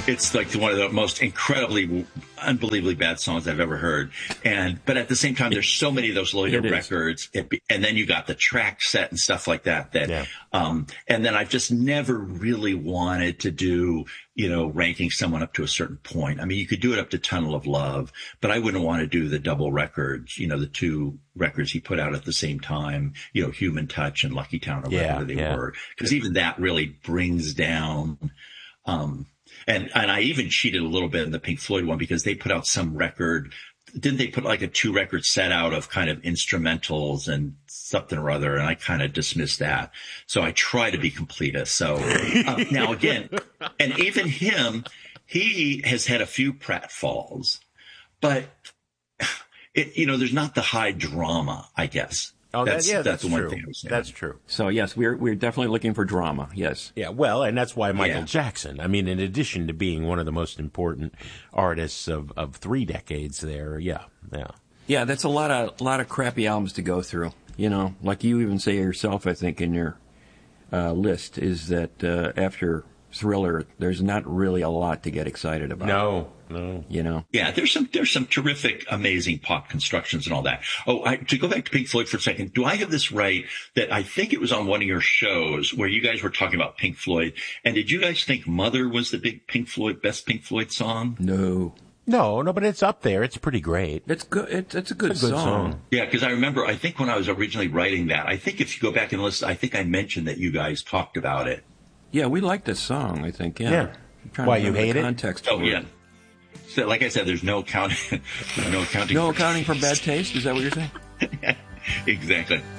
It's like one of the most unbelievably bad songs I've ever heard. But at the same time, there's so many of those later records. And then you got the track set and stuff like that. And then I've just never really wanted to do, ranking someone up to a certain point. I mean, you could do it up to Tunnel of Love, but I wouldn't want to do the double records, the two records he put out at the same time, Human Touch and Lucky Town or whatever they were. Because even that really brings down, and I even cheated a little bit in the Pink Floyd one because they put out some record. Didn't they put like a 2-record set out of kind of instrumentals and something or other? And I kind of dismissed that. So I try to be completist. So now again, and even him, he has had a few pratfalls, but there's not the high drama, I guess. Oh, that's the one true. Thing I was saying. That's true. So yes, we're definitely looking for drama. Yes. Yeah. Well, and that's why Michael Jackson. I mean, in addition to being one of the most important artists of 3 decades, there. Yeah. That's a lot of crappy albums to go through. Like you even say yourself, I think in your list is that after Thriller, there's not really a lot to get excited about. No. Yeah, there's some terrific, amazing pop constructions and all that. To go back to Pink Floyd for a second, do I have this right that I think it was on one of your shows where you guys were talking about Pink Floyd, and did you guys think Mother was the big best Pink Floyd song? No, but it's up there. It's pretty great. It's good. It's a good song. Yeah, because I remember, I think when I was originally writing that, I think if you go back and listen, I think I mentioned that you guys talked about it. Yeah, we like this song, I think, yeah. Why, you hate it? Context yeah. So, like I said, there's no counting. No accounting for bad taste? Is that what you're saying? Exactly.